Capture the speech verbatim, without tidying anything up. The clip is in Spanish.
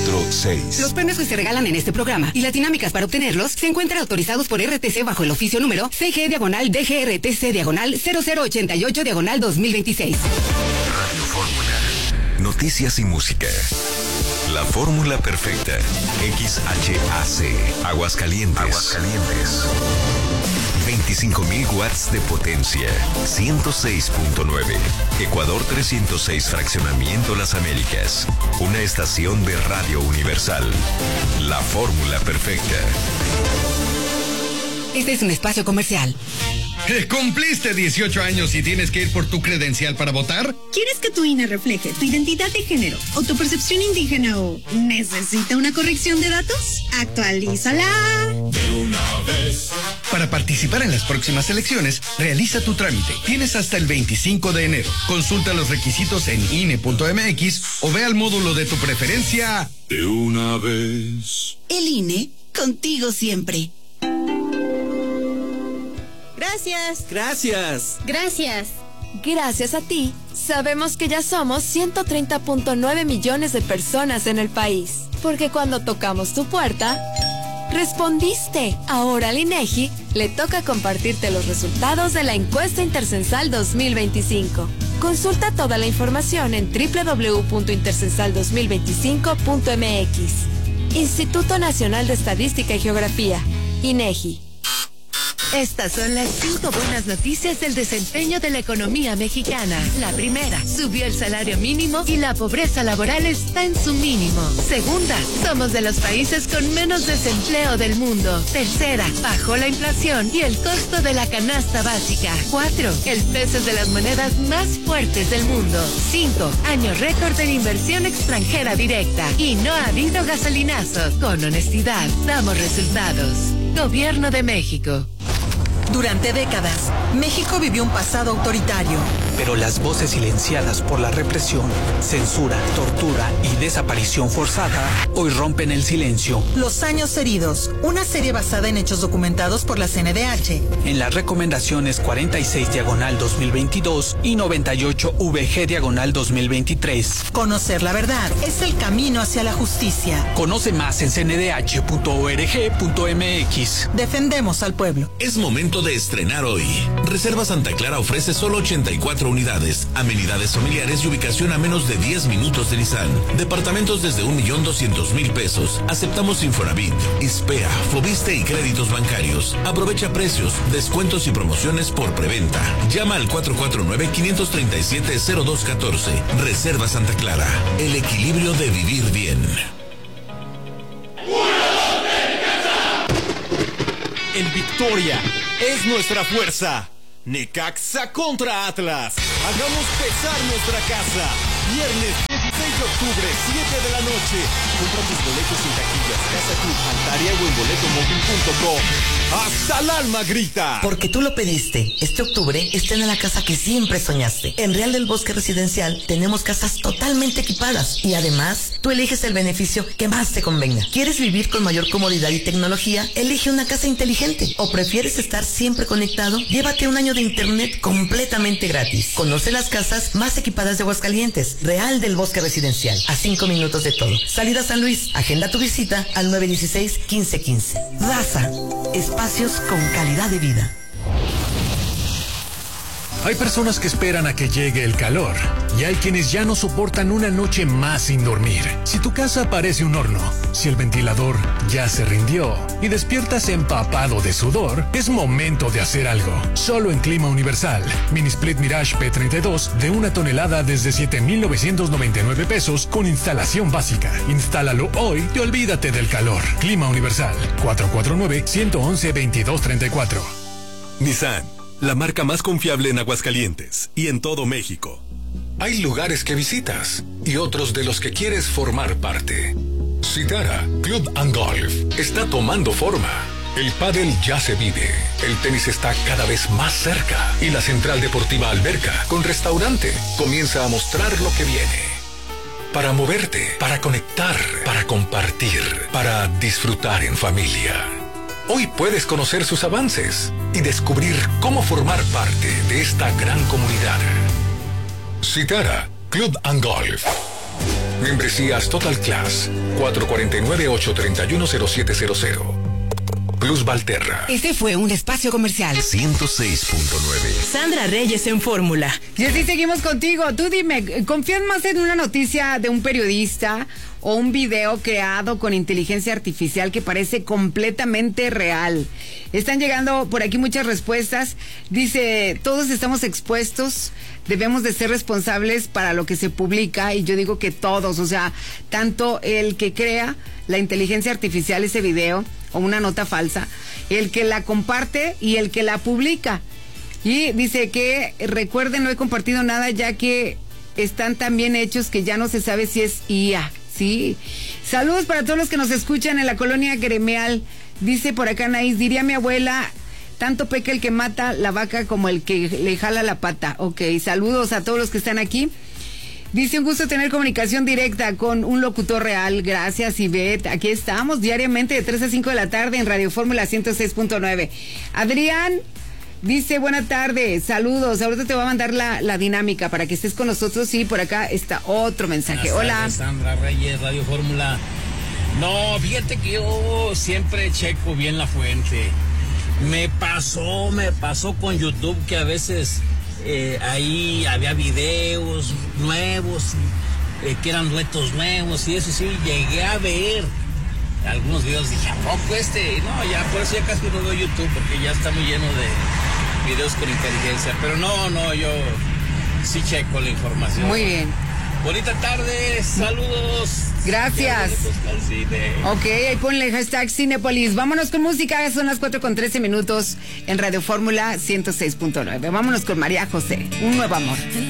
cuatro seis. Los premios que se regalan en este programa y las dinámicas para obtenerlos se encuentran autorizados por R T C bajo el oficio número C G diagonal D G R T C diagonal cero cero ochenta y ocho diagonal dos mil veintiséis. Radio Fórmula. Noticias y música. La fórmula perfecta. X H A C. Aguascalientes. Aguascalientes. veinticinco mil watts de potencia. ciento seis punto nueve. Ecuador trescientos seis, Fraccionamiento Las Américas. Una estación de Radio Universal. La fórmula perfecta. Este es un espacio comercial. ¿Cumpliste dieciocho años y tienes que ir por tu credencial para votar? ¿Quieres que tu I N E refleje tu identidad de género o tu percepción indígena o necesita una corrección de datos? ¡Actualízala! De una vez. Para participar en las próximas elecciones, realiza tu trámite. Tienes hasta el veinticinco de enero. Consulta los requisitos en I N E punto M X o ve al módulo de tu preferencia. De una vez. El I N E, contigo siempre. Gracias. Gracias. Gracias. Gracias a ti, sabemos que ya somos ciento treinta punto nueve millones de personas en el país. Porque cuando tocamos tu puerta, respondiste. Ahora al INEGI le toca compartirte los resultados de la encuesta intercensal dos mil veinticinco. Consulta toda la información en doble u doble u doble u punto intercensal dos mil veinticinco punto M X. Instituto Nacional de Estadística y Geografía, INEGI. Estas son las cinco buenas noticias del desempeño de la economía mexicana. La primera, subió el salario mínimo y la pobreza laboral está en su mínimo. Segunda, somos de los países con menos desempleo del mundo. Tercera, bajó la inflación y el costo de la canasta básica. Cuatro, el peso es de las monedas más fuertes del mundo. Cinco, año récord de inversión extranjera directa. Y no ha habido gasolinazo. Con honestidad, damos resultados. Gobierno de México. Durante décadas, México vivió un pasado autoritario. Pero las voces silenciadas por la represión, censura, tortura y desaparición forzada hoy rompen el silencio. Los años heridos, una serie basada en hechos documentados por la C N D H. En las recomendaciones cuarenta y seis diagonal dos mil veintidós y noventa y ocho V G diagonal dos mil veintitrés. Conocer la verdad es el camino hacia la justicia. Conoce más en c n d h punto org punto m x. Defendemos al pueblo. Es momento de estrenar hoy. Reserva Santa Clara ofrece solo ochenta y cuatro unidades, amenidades familiares y ubicación a menos de diez minutos de Nissan. Departamentos desde un millón doscientos mil pesos. Aceptamos Infonavit, Ispea, Fobiste y créditos bancarios. Aprovecha precios, descuentos y promociones por preventa. Llama al cuatro cuatro nueve, cinco tres siete, cero dos uno cuatro. Reserva Santa Clara. El equilibrio de vivir bien. El Victoria es nuestra fuerza. Necaxa contra Atlas. Hagamos pesar nuestra casa. Viernes dieciséis de octubre, siete de la noche. Compra tus boletos en taquillas, Casa Club, Altaria o en boleto móvil punto com. ¡Hasta el alma grita! Porque tú lo pediste. Este octubre estrena la casa que siempre soñaste. En Real del Bosque Residencial tenemos casas totalmente equipadas. Y además, tú eliges el beneficio que más te convenga. ¿Quieres vivir con mayor comodidad y tecnología? Elige una casa inteligente. ¿O prefieres estar siempre conectado? Llévate un año de internet completamente gratis. Conoce las casas más equipadas de Aguascalientes. Real del Bosque Residencial. A cinco minutos de todo. Salida San Luis. Agenda tu visita al nueve uno seis, uno cinco uno cinco. Raza. Espacios con calidad de vida. Hay personas que esperan a que llegue el calor y hay quienes ya no soportan una noche más sin dormir. Si tu casa parece un horno, si el ventilador ya se rindió y despiertas empapado de sudor, es momento de hacer algo. Solo en Clima Universal. Mini Split Mirage P treinta y dos de una tonelada desde siete mil novecientos noventa y nueve pesos con instalación básica. Instálalo hoy y olvídate del calor. Clima Universal. cuatro cuatro nueve, uno uno uno, veintidós treinta y cuatro. Nissan, la marca más confiable en Aguascalientes y en todo México. Hay lugares que visitas y otros de los que quieres formar parte. Citara Club and Golf está tomando forma. El pádel ya se vive, el tenis está cada vez más cerca y la Central Deportiva Alberca, con restaurante, comienza a mostrar lo que viene. Para moverte, para conectar, para compartir, para disfrutar en familia. Hoy puedes conocer sus avances y descubrir cómo formar parte de esta gran comunidad. Citara Club and Golf. Membresías Total Class, cuatro cuatro nueve, ocho tres uno, cero siete cero cero. Plus Valterra. Este fue un espacio comercial. ciento seis punto nueve. Sandra Reyes en Fórmula. Y así seguimos contigo. Tú dime, ¿confías más en una noticia de un periodista o un video creado con inteligencia artificial que parece completamente real? Están llegando por aquí muchas respuestas. Dice, todos estamos expuestos, debemos de ser responsables para lo que se publica, y yo digo que todos, o sea, tanto el que crea la inteligencia artificial ese video o una nota falsa, el que la comparte y el que la publica. Y dice que recuerden, no he compartido nada ya que están tan bien hechos que ya no se sabe si es I A. Sí. Saludos para todos los que nos escuchan en la colonia gremial. Dice por acá Anaís, diría mi abuela, tanto peca el que mata la vaca como el que le jala la pata. Ok, saludos a todos los que están aquí. Dice, un gusto tener comunicación directa con un locutor real. Gracias, Ivette. Aquí estamos diariamente de tres a cinco de la tarde en Radio Fórmula ciento seis punto nueve. Adrián dice, buena tarde, saludos. Ahorita te voy a mandar la, la dinámica para que estés con nosotros. Y por acá está otro mensaje. Buenas Hola. tardes, Sandra Reyes, Radio Fórmula. No, fíjate que yo siempre checo bien la fuente. Me pasó, me pasó con YouTube que a veces... Eh, ahí había videos nuevos eh, que eran retos nuevos y eso sí, llegué a ver algunos videos, dije, ¿a poco este? No, ya por eso ya casi no veo YouTube porque ya está muy lleno de videos con inteligencia, pero no, no, yo sí checo la información. Muy bien. Bonita tarde, saludos. Gracias. Ok, ahí ponle hashtag Cinépolis. Vámonos con música, son las cuatro con trece minutos en Radio Fórmula ciento seis punto nueve. Vámonos con María José, Un Nuevo Amor.